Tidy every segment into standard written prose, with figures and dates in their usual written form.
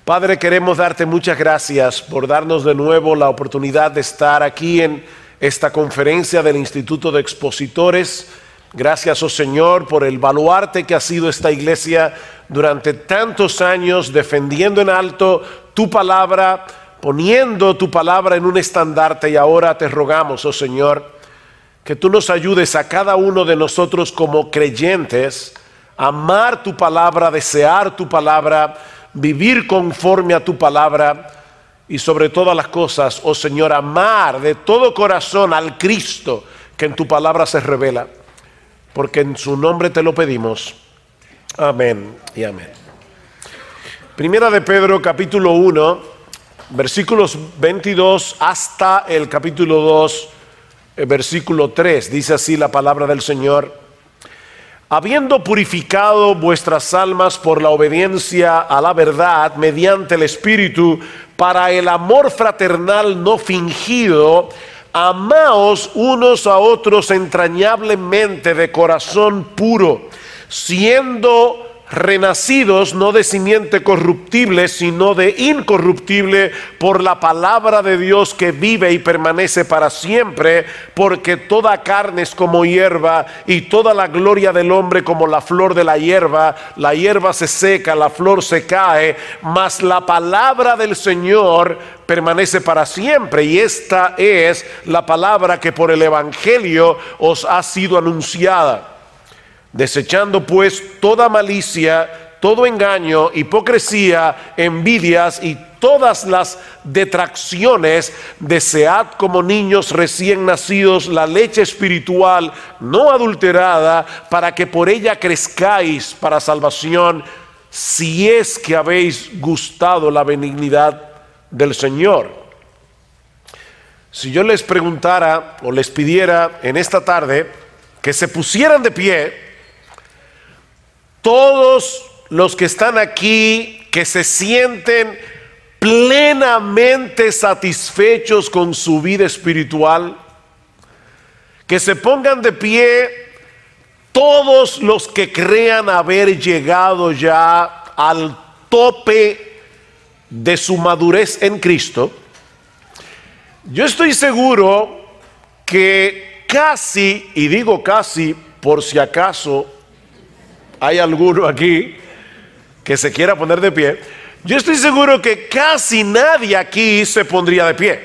Padre, queremos darte muchas gracias por darnos de nuevo la oportunidad de estar aquí en esta conferencia del Instituto de Expositores. Gracias, oh Señor, por el baluarte que ha sido esta iglesia durante tantos años, defendiendo en alto tu palabra, poniendo tu palabra en un estandarte. Y ahora te rogamos, oh Señor, que tú nos ayudes a cada uno de nosotros como creyentes a amar tu palabra, desear tu palabra, vivir conforme a tu palabra y sobre todas las cosas, oh Señor, amar de todo corazón al Cristo que en tu palabra se revela, porque en su nombre te lo pedimos. Amén y amén. Primera de Pedro, capítulo 1, versículos 22 hasta el capítulo 2, versículo 3. Dice así la palabra del Señor: habiendo purificado vuestras almas por la obediencia a la verdad mediante el Espíritu, para el amor fraternal no fingido, amaos unos a otros entrañablemente de corazón puro, siendo renacidos no de simiente corruptible, sino de incorruptible, por la palabra de Dios que vive y permanece para siempre, porque toda carne es como hierba, y toda la gloria del hombre como la flor de la hierba se seca, la flor se cae, mas la palabra del Señor permanece para siempre. Y esta es la palabra que por el Evangelio os ha sido anunciada. Desechando pues toda malicia, todo engaño, hipocresía, envidias y todas las detracciones, desead como niños recién nacidos la leche espiritual no adulterada, para que por ella crezcáis para salvación, si es que habéis gustado la benignidad del Señor. Si yo les preguntara o les pidiera en esta tarde que se pusieran de pie, todos los que están aquí, que se sienten plenamente satisfechos con su vida espiritual, que se pongan de pie todos los que crean haber llegado ya al tope de su madurez en Cristo, yo estoy seguro que casi, y digo casi por si acaso hay alguno aquí que se quiera poner de pie, yo estoy seguro que casi nadie aquí se pondría de pie.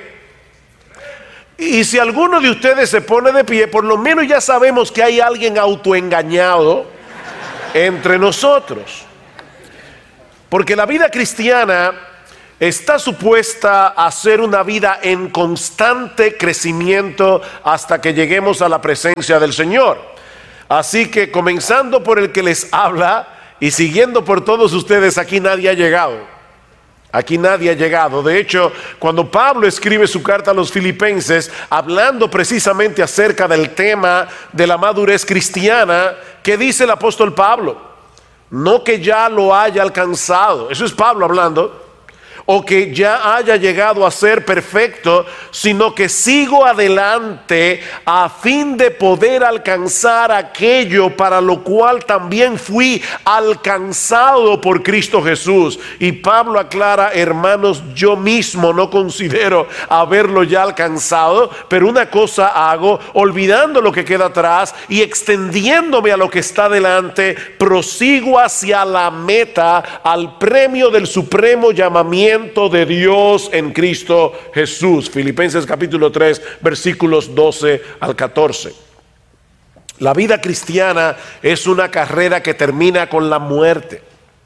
Y si alguno de ustedes se pone de pie, por lo menos ya sabemos que hay alguien autoengañado entre nosotros. Porque la vida cristiana está supuesta a ser una vida en constante crecimiento hasta que lleguemos a la presencia del Señor. Así que comenzando por el que les habla y siguiendo por todos ustedes, aquí nadie ha llegado. Aquí nadie ha llegado. De hecho, cuando Pablo escribe su carta a los Filipenses, hablando precisamente acerca del tema de la madurez cristiana, ¿qué dice el apóstol Pablo? No que ya lo haya alcanzado, eso es Pablo hablando, o que ya haya llegado a ser perfecto, sino que sigo adelante a fin de poder alcanzar aquello para lo cual también fui alcanzado por Cristo Jesús. Y Pablo aclara: hermanos, yo mismo no considero haberlo ya alcanzado, pero una cosa hago, olvidando lo que queda atrás y extendiéndome a lo que está delante, prosigo hacia la meta, al premio del supremo llamamiento de Dios en Cristo Jesús. Filipenses capítulo 3, versículos 12 al 14. La vida cristiana es una carrera que termina con la muerte.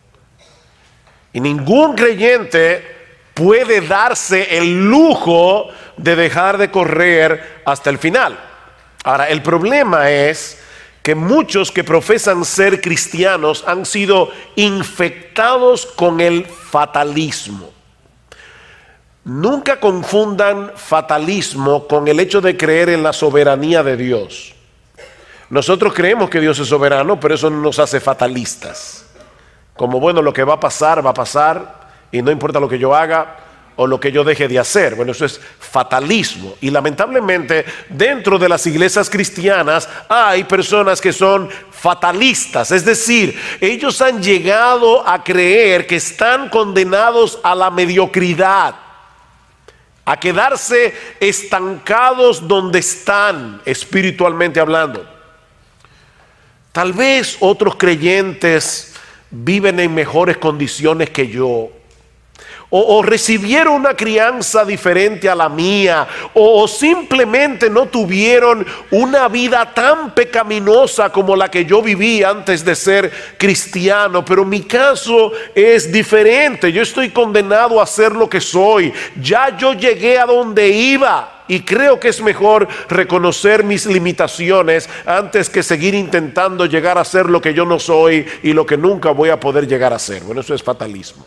Y ningún creyente puede darse el lujo de dejar de correr hasta el final. Ahora, el problema es que muchos que profesan ser cristianos han sido infectados con el fatalismo. Nunca confundan fatalismo con el hecho de creer en la soberanía de Dios. Nosotros creemos que Dios es soberano, pero eso no nos hace fatalistas. Como bueno, lo que va a pasar, y no importa lo que yo haga, o lo que yo deje de hacer. Bueno, eso es fatalismo. Y lamentablemente dentro de las iglesias cristianas hay personas que son fatalistas, es decir, ellos han llegado a creer que están condenados a la mediocridad, a quedarse estancados donde están espiritualmente hablando. Tal vez otros creyentes viven en mejores condiciones que yo, o recibieron una crianza diferente a la mía, o simplemente no tuvieron una vida tan pecaminosa como la que yo viví antes de ser cristiano. Pero mi caso es diferente. Yo estoy condenado a ser lo que soy. Ya yo llegué a donde iba, y creo que es mejor reconocer mis limitaciones antes que seguir intentando llegar a ser lo que yo no soy y lo que nunca voy a poder llegar a ser. Bueno, eso es fatalismo.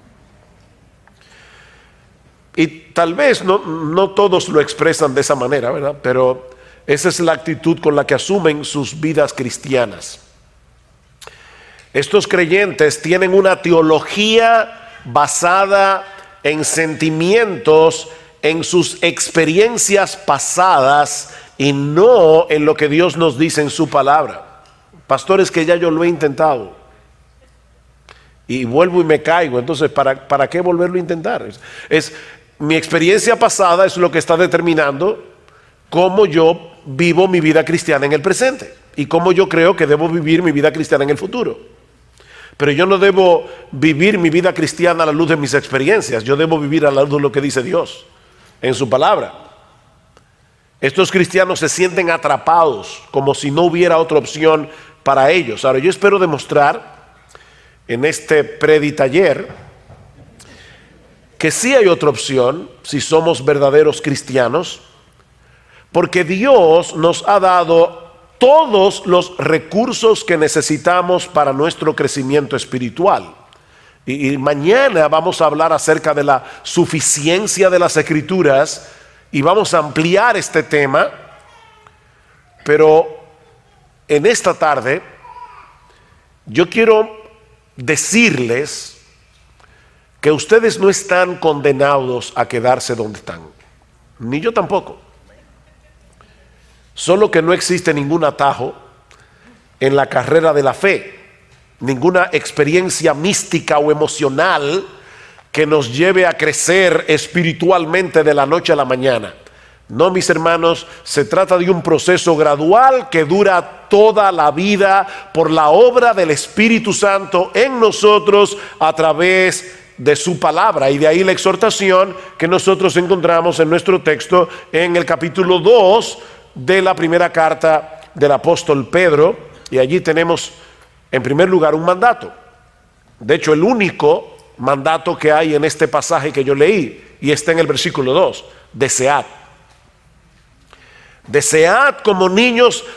Y tal vez no todos lo expresan de esa manera, ¿verdad? Pero esa es la actitud con la que asumen sus vidas cristianas. Estos creyentes tienen una teología basada en sentimientos, en sus experiencias pasadas y no en lo que Dios nos dice en su palabra. Pastores, que ya yo lo he intentado y vuelvo y me caigo. Entonces, ¿para qué volverlo a intentar? Mi experiencia pasada es lo que está determinando cómo yo vivo mi vida cristiana en el presente y cómo yo creo que debo vivir mi vida cristiana en el futuro. Pero yo no debo vivir mi vida cristiana a la luz de mis experiencias. Yo debo vivir a la luz de lo que dice Dios en su palabra. Estos cristianos se sienten atrapados como si no hubiera otra opción para ellos. Ahora, yo espero demostrar en este preditaller que sí hay otra opción si somos verdaderos cristianos, porque Dios nos ha dado todos los recursos que necesitamos para nuestro crecimiento espiritual. Y mañana vamos a hablar acerca de la suficiencia de las Escrituras y vamos a ampliar este tema, pero en esta tarde yo quiero decirles que ustedes no están condenados a quedarse donde están, ni yo tampoco. Solo que no existe ningún atajo en la carrera de la fe, ninguna experiencia mística o emocional que nos lleve a crecer espiritualmente de la noche a la mañana. No, mis hermanos, se trata de un proceso gradual que dura toda la vida por la obra del Espíritu Santo en nosotros a través de su palabra. Y de ahí la exhortación que nosotros encontramos en nuestro texto en el capítulo 2 de la primera carta del apóstol Pedro. Y allí tenemos en primer lugar un mandato. De hecho, el único mandato que hay en este pasaje que yo leí, y está en el versículo 2: desead como niños